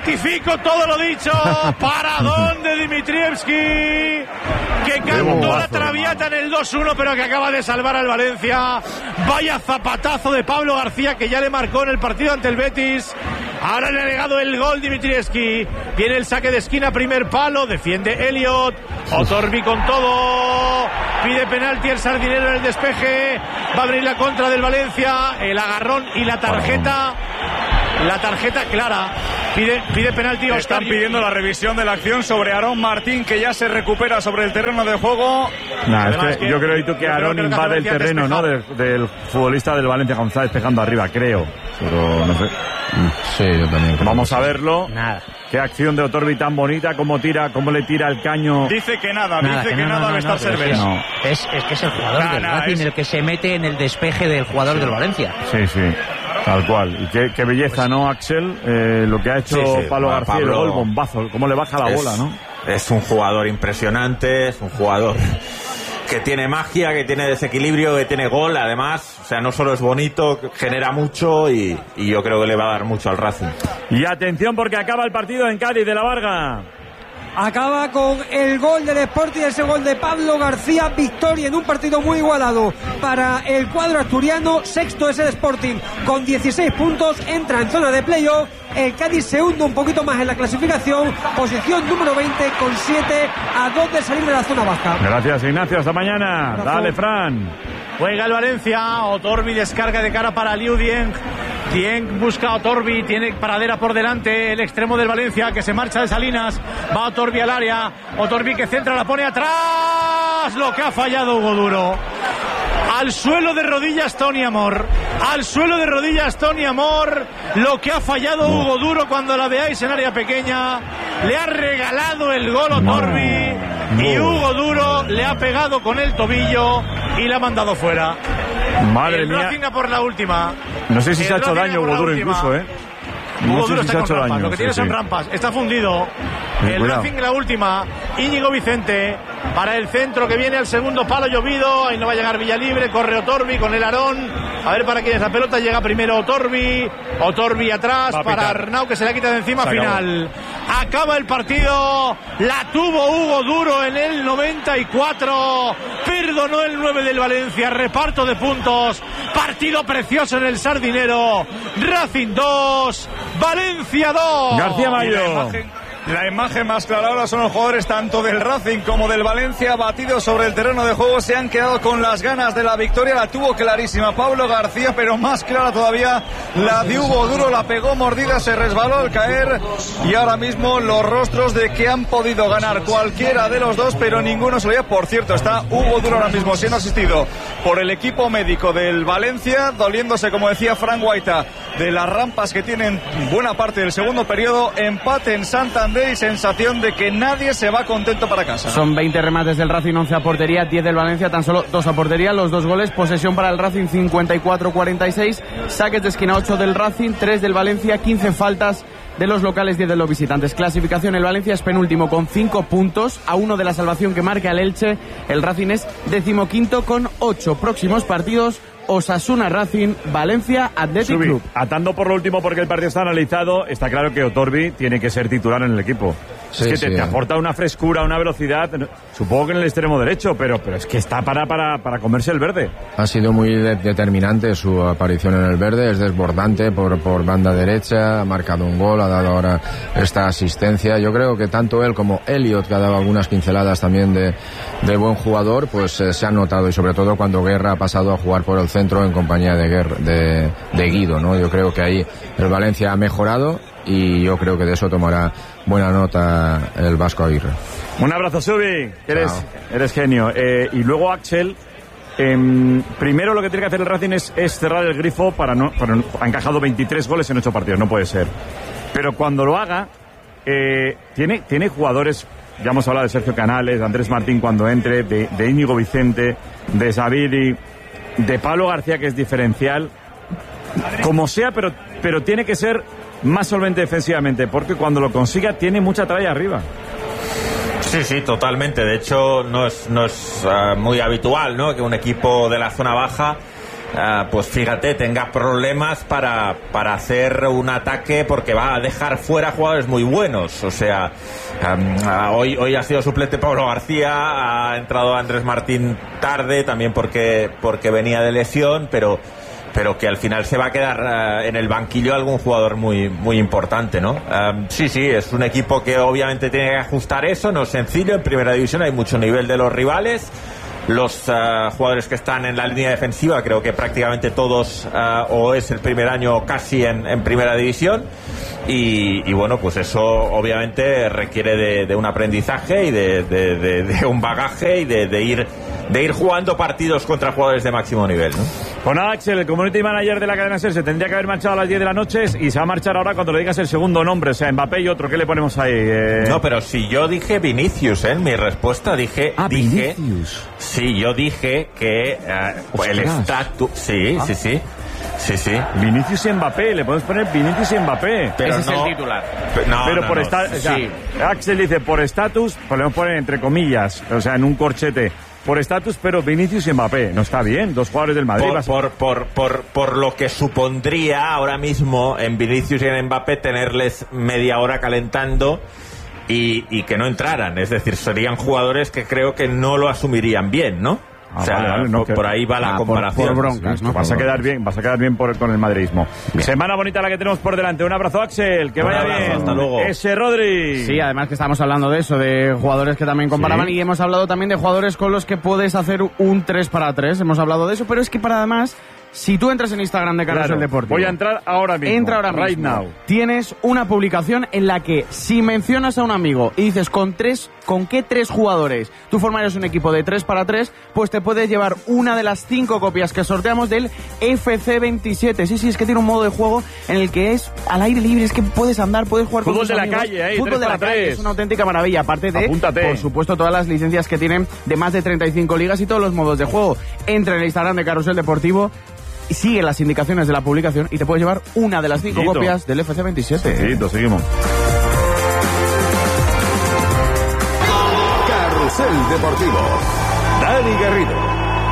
Rectifico todo lo dicho. Paradón de Dimitrievski, que cantó la traviata en el 2-1, pero que acaba de salvar al Valencia. Vaya zapatazo de Pablo García, que ya le marcó en el partido ante el Betis. Ahora le ha negado el gol Dimitrievski. Viene el saque de esquina, primer palo, defiende Elliot. Otorbi con todo. Pide penalti el sardinero en el despeje. Va a venir la contra del Valencia. El agarrón y la tarjeta. La tarjeta clara. Pide penalti. Están pidiendo la revisión de la acción sobre Aarón Martín, que ya se recupera sobre el terreno de juego. Yo creo que Aarón invade el terreno, ¿no? Del futbolista del Valencia, cuando está despejando arriba, creo. Pero no sé. Sí, yo también. Vamos a verlo. Nada. Qué acción de Otorbi tan bonita, cómo le tira el caño. Dice que nada al estar Servés. Es que es el jugador del Racing el que se mete en el despeje del jugador del Valencia. Sí. Tal cual. Y qué belleza, ¿no, Axel? Lo que ha hecho Pablo García, el gol, bombazo. Cómo le baja la bola, ¿no? Es un jugador impresionante, es un jugador que tiene magia, que tiene desequilibrio, que tiene gol, además. O sea, no solo es bonito, genera mucho y yo creo que le va a dar mucho al Racing. Y atención, porque acaba el partido en Cádiz de la Varga. Acaba con el gol del Sporting, ese gol de Pablo García. Victoria en un partido muy igualado para el cuadro asturiano. Sexto es el Sporting con 16 puntos, entra en zona de playoff. El Cádiz se hunde un poquito más en la clasificación, posición número 20 con 7 a 2 de salir de la zona baja. Gracias, Ignacio, hasta mañana. Dale, Fran. Juega el Valencia. Otorbi descarga de cara para Liu Dieng. Dieng busca a Otorbi, tiene paradera por delante, el extremo del Valencia que se marcha de Salinas, va Otorbi al área, Otorbi que centra, la pone atrás, lo que ha fallado Hugo Duro. Al suelo de rodillas Tony Amor, lo que ha fallado Hugo Duro cuando la veáis en área pequeña. Le ha regalado el gol Otorbi y Hugo Duro le ha pegado con el tobillo y la ha mandado fuera. Madre mía. Racing por la última. No sé si se ha hecho daño Hugo Duro incluso, Hugo Duro está con rampas, lo que tiene son rampas, está fundido. El Racing en la última, Íñigo Vicente para el centro que viene al segundo palo llovido, ahí no va a llegar Villalibre, corre Otorbi con el Aarón, a ver para quién es la pelota, llega primero Otorbi atrás para Arnau que se la quita de encima, final. Acaba el partido, la tuvo Hugo Duro en el 94, perdonó el 9 del Valencia, reparto de puntos, partido precioso en el Sardinero, Racing 2, Valencia 2. García Mayo. La imagen más clara ahora son los jugadores tanto del Racing como del Valencia batidos sobre el terreno de juego, se han quedado con las ganas de la victoria, la tuvo clarísima Pablo García, pero más clara todavía la de Hugo Duro, la pegó mordida, se resbaló al caer y ahora mismo los rostros de que han podido ganar cualquiera de los dos, pero ninguno se lo veía. Por cierto, está Hugo Duro ahora mismo siendo asistido por el equipo médico del Valencia, doliéndose, como decía Frank Guaita, de las rampas que tienen buena parte del segundo periodo. Empate en Santander y sensación de que nadie se va contento para casa. Son 20 remates del Racing, 11 a portería, 10 del Valencia, tan solo 2 a portería, los 2 goles, posesión para el Racing 54-46, saques de esquina 8 del Racing, 3 del Valencia, 15 faltas de los locales, 10 de los visitantes. Clasificación, el Valencia es penúltimo con 5 puntos, a 1 de la salvación que marca el Elche. El Racing es 15º con 8. Próximos partidos: Osasuna, Racing, Valencia, Athletic Club. Atando por lo último, porque el partido está analizado, está claro que Otorbi tiene que ser titular en el equipo. Sí, es que te aporta una frescura, una velocidad, supongo que en el extremo derecho, pero es que está para comerse el verde. Ha sido muy determinante su aparición en el verde, es desbordante por banda derecha, ha marcado un gol, ha dado ahora esta asistencia. Yo creo que tanto él como Elliot, que ha dado algunas pinceladas también de buen jugador, pues se han notado, y sobre todo cuando Guerra ha pasado a jugar por el centro en compañía de Guido, ¿no? Yo creo que ahí el Valencia ha mejorado y yo creo que de eso tomará buena nota el Vasco Aguirre. Un abrazo, Subi, eres genio. Y luego, Axel, primero lo que tiene que hacer el Racing es cerrar el grifo ha encajado 23 goles en 8 partidos, no puede ser. Pero cuando lo haga, tiene jugadores, ya hemos hablado de Sergio Canales, de Andrés Martín cuando entre, de Íñigo Vicente, de Saviri, de Pablo García, que es diferencial, como sea, pero tiene que ser más solvente defensivamente, porque cuando lo consiga tiene mucha tralla arriba. Sí, totalmente. De hecho, no es muy habitual, ¿no?, que un equipo de la zona baja pues fíjate, tenga problemas para hacer un ataque, porque va a dejar fuera jugadores muy buenos. O sea, hoy ha sido suplente Pablo García, ha entrado Andrés Martín tarde, también porque venía de lesión, pero que al final se va a quedar en el banquillo algún jugador muy, muy importante, ¿no? Sí, es un equipo que obviamente tiene que ajustar eso, no es sencillo. En primera división hay mucho nivel de los rivales. Los jugadores que están en la línea defensiva, creo que prácticamente todos o es el primer año casi en primera división. Y bueno, pues eso obviamente requiere de un aprendizaje y de un bagaje y de ir jugando partidos contra jugadores de máximo nivel, ¿no? Con Axel, el community manager de la cadena SER, se tendría que haber marchado a las 10 de la noche y se va a marchar ahora cuando le digas el segundo nombre, o sea, Mbappé y otro. ¿Qué le ponemos ahí? No, pero si yo dije Vinicius, en mi respuesta dije Vinicius. Sí, yo dije que el estatus... Sí. Vinicius y Mbappé, le podemos poner Vinicius y Mbappé. Pero ese es el titular. Pero por estatus... Sí. Axel dice, por estatus, podemos poner entre comillas, o sea, en un corchete. Por estatus, pero Vinicius y Mbappé. No está bien, dos jugadores del Madrid. Por lo que supondría ahora mismo en Vinicius y en Mbappé tenerles media hora calentando y que no entraran. Es decir, serían jugadores que creo que no lo asumirían bien, ¿no? O sea, por ahí va la comparación. Por broncas, ¿no? Vas a quedar bien con el madridismo. Bien. Semana bonita la que tenemos por delante. Un abrazo, Axel, que vaya bien. Hasta luego. Ese Rodri. Sí, además que estamos hablando de eso, de jugadores que también comparaban, y hemos hablado también de jugadores con los que puedes hacer un 3-3. Hemos hablado de eso, pero es que para además, si tú entras en Instagram de Carrusel Deportivo... Voy a entrar ahora mismo. Entra ahora mismo. Right now. Tienes una publicación en la que, si mencionas a un amigo y dices con qué 3 jugadores tú formarías un equipo de 3-3, pues te puedes llevar una de las 5 copias que sorteamos del FC27. Sí, es que tiene un modo de juego en el que es al aire libre, es que puedes andar, puedes jugar fútbol con tus amigos. Fútbol de la calle, Fútbol de la calle, es una auténtica maravilla. Aparte de, por supuesto, todas las licencias que tienen de más de 35 ligas y todos los modos de juego. Entra en el Instagram de Carrusel Deportivo, sigue las indicaciones de la publicación y te puedes llevar una de las 5 copias del FC27. Seguimos. Carrusel Deportivo. Dani Garrido.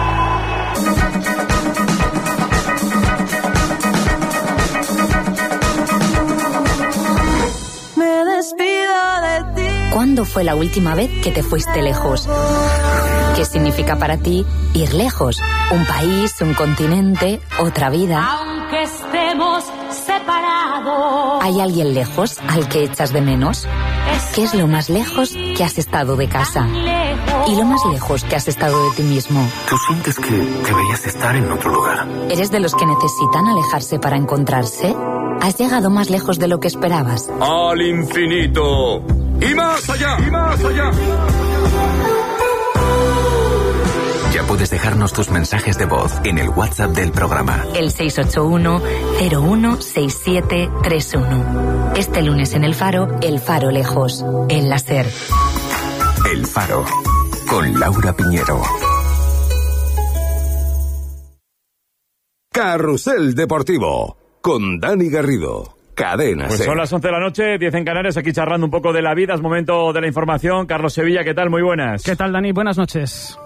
Me despido de ti. ¿Cuándo fue la última vez que te fuiste lejos? ¿Qué significa para ti ir lejos? Un país, un continente, otra vida. Aunque estemos separados. ¿Hay alguien lejos al que echas de menos? ¿Qué es lo más lejos que has estado de casa? ¿Y lo más lejos que has estado de ti mismo? ¿Tú sientes que deberías estar en otro lugar? ¿Eres de los que necesitan alejarse para encontrarse? ¿Has llegado más lejos de lo que esperabas? ¡Al infinito! ¡Y más allá! ¡Y más allá! Ya puedes dejarnos tus mensajes de voz en el WhatsApp del programa. El 681-016731. Este lunes en El Faro lejos. En la SER. El Faro. Con Laura Piñero. Carrusel Deportivo. Con Dani Garrido. Cadena Pues SER. son las 11 de la noche, 10 en Canarias, aquí charlando un poco de la vida. Es momento de la información. Carlos Sevilla, ¿qué tal? Muy buenas. ¿Qué tal, Dani? Buenas noches.